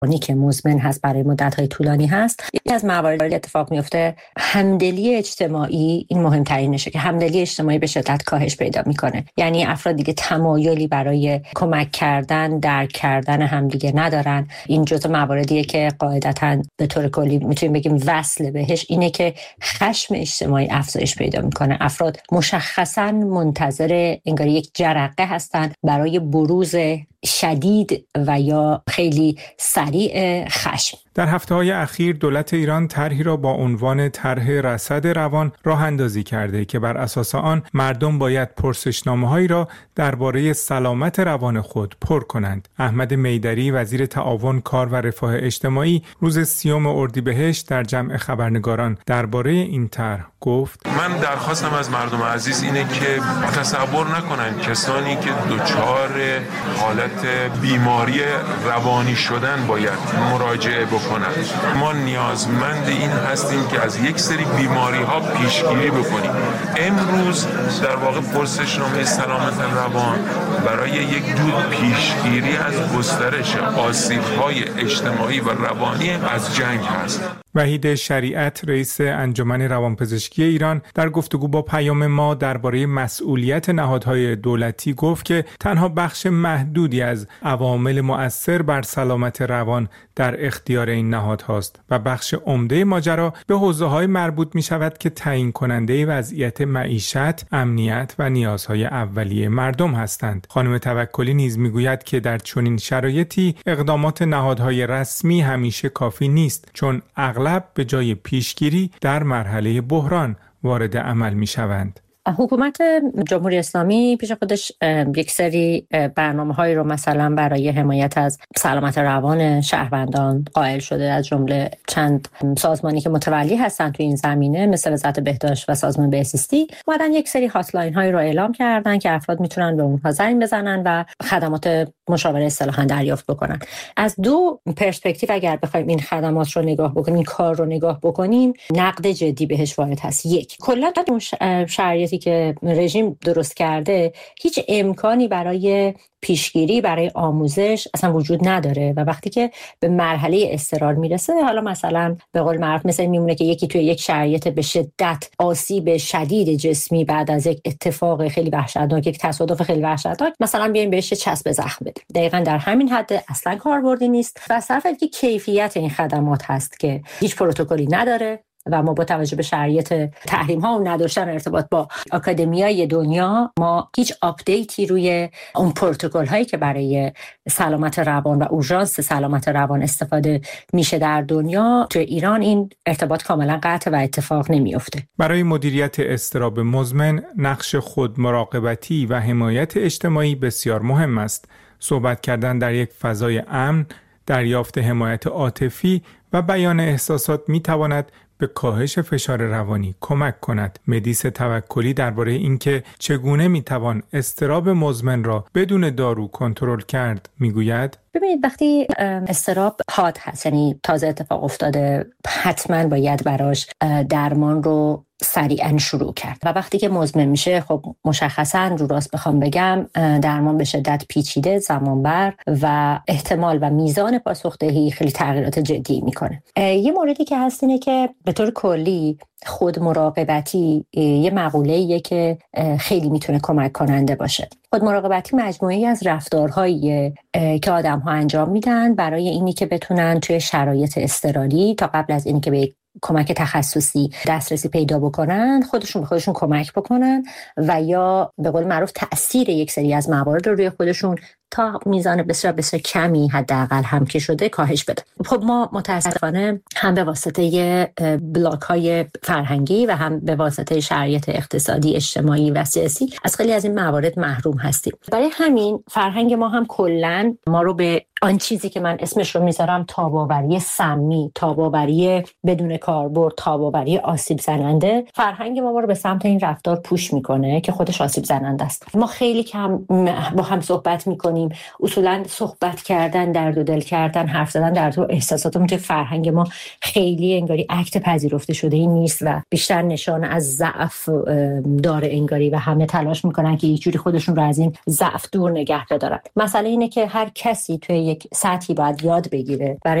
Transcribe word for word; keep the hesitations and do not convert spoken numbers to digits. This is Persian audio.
که مزمن هست برای مدت‌های طولانی هست، یکی از مواردی اتفاق میفته همدلی اجتماعی این مهمترینشه که همدلی اجتماعی به شدت کاهش پیدا میکنه. یعنی افراد دیگه تمایلی برای کمک کردن، درک کردن همدیگه ندارن. این جزء مواردیه که قاعدتاً به طور کلی میتونیم بگیم وصل بهش اینه که خشم اجتماعی افزایش پیدا میکنه. افراد مشخصاً منتظر انگار یک جرقه هستن برای بروز شدید و یا خیلی سریع خشم. در هفته‌های اخیر دولت ایران طرحی را با عنوان طرح رصد روان راه اندازی کرده که بر اساس آن مردم باید پرسشنامه‌هایی را درباره سلامت روان خود پر کنند. احمد میدری وزیر تعاون، کار و رفاه اجتماعی روز سیوم اردیبهشت در جمع خبرنگاران درباره این طرح گفت: من درخواستم از مردم عزیز اینه که تصور نکنن کسانی که دچار حالت بیماری روانی شدن باید مراجعه بکنند. ما نیازمند این هستیم که از یک سری بیماری ها پیشگیری بکنیم. امروز در واقع پرسشنامه سلامت روان برای یک جور پیشگیری از گسترش آسیب های اجتماعی و روانی از جنگ هست. وحید شریعت رئیس انجمن روانپزشکی ایران در گفتگو با پیام ما درباره مسئولیت نهادهای دولتی گفت که تنها بخش محدودی از عوامل مؤثر بر سلامت روان در اختیار این نهادهاست و بخش عمده ماجرا به حوزه‌های مربوط می شود که تعیین کننده وضعیت معیشت، امنیت و نیازهای اولیه مردم هستند. خانم توکلی نیز می گوید که در چنین شرایطی اقدامات نهادهای رسمی همیشه کافی نیست، چون اغلب به جای پیشگیری در مرحله بحران وارد عمل می شوند. حکومت جمهوری اسلامی پیش خودش یک سری برنامه‌هایی رو مثلا برای حمایت از سلامت روان شهروندان قائل شده، از جمله چند سازمانی که متولی هستن تو این زمینه مثل وزارت بهداشت و سازمان بهزیستی اومدن یک سری هاتلاین هایی رو اعلام کردن که افراد میتونن به اونها زنگ بزنن و خدمات مشاوره اصطلاحاً دریافت بکنن. از دو پرسپکتیو اگر بخوایم این خدمات رو نگاه بکنیم، این کار رو نگاه بکنیم، نقد جدی بهش وارد هست. یک، کلا اون شرایطی که رژیم درست کرده هیچ امکانی برای پیشگیری، برای آموزش اصلا وجود نداره و وقتی که به مرحله اضطرار میرسه، حالا مثلا به قول معروف مثلا میمونه که یکی توی یک شرایط به شدت آسیب شدید جسمی بعد از یک اتفاق خیلی وحشتناک، یک تصادف خیلی وحشتناک، مثلا بیایم بهش چسب زخم بدیم. دقیقاً در همین حد اصلا کاربردی نیست و صرف اینکه کیفیت این خدمات هست که هیچ پروتکلی نداره و ما با توجه به شرایط تحریم ها و نداشتن ارتباط با آکادمیای دنیا ما هیچ آپدیتی روی اون پروتکل هایی که برای سلامت روان و اورژانس سلامت روان استفاده میشه در دنیا، تو ایران این ارتباط کاملا قطع و اتفاق نمیفته. برای مدیریت اضطراب مزمن نقش خود مراقبتی و حمایت اجتماعی بسیار مهم است. صحبت کردن در یک فضای امن، دریافت حمایت عاطفی و بیان احساسات میتواند به کاهش فشار روانی کمک کند. مدیس توکلی درباره اینکه چگونه میتوان اضطراب مزمن را بدون دارو کنترل کرد میگوید: ببینید وقتی اضطراب حاد هست، یعنی تازه اتفاق افتاده، حتما باید براش درمان رو سریعا شروع کرد و وقتی که مزمن میشه خب مشخصا رو راست بخوام بگم درمان به شدت پیچیده، زمانبر و احتمال و میزان پاسخدهی خیلی تغییرات جدی میکنه. یه موردی که هست اینه که به طور کلی خود مراقبتی یه مقوله‌ایه که خیلی میتونه کمک کننده باشه. خود مراقبتی مجموعه‌ای از رفتارهایی که آدم‌ها انجام میدن برای اینی که بتونن توی شرایط اضطراری تا قبل از اینی که به کمک تخصصی دسترسی پیدا بکنن خودشون به خودشون کمک بکنن و یا به قول معروف تأثیر یک سری از موارد رو روی خودشون تا میزان بسیار بسیار کمی حداقل هم که شده کاهش بده. خب ما متاسفانه هم به واسطه بلاک های فرهنگی و هم به واسطه شرایط اقتصادی، اجتماعی و سیاسی از خیلی از این موارد محروم هستیم. برای همین فرهنگ ما هم کلاً ما رو به آن چیزی که من اسمش رو میذارم تاباوری سمی، تاباوری بدون کاربرد، تاباوری آسیب زننده، فرهنگ ما, ما رو به سمت این رفتار پوش میکنه که خودش آسیب زننده است. ما خیلی کم با هم صحبت میکنیم، اصولا صحبت کردن، درد و دل کردن، حرف زدن در تو احساساتمون تو فرهنگ ما خیلی انگاری اکت پذیرفته شده ای نیست و بیشتر نشان از ضعف داره انگاری و همه تلاش میکنن که یک جوری خودشون رو از این ضعف دور نگه بدارن. مسئله اینه که هر کسی توی یک سطحی باید یاد بگیره برای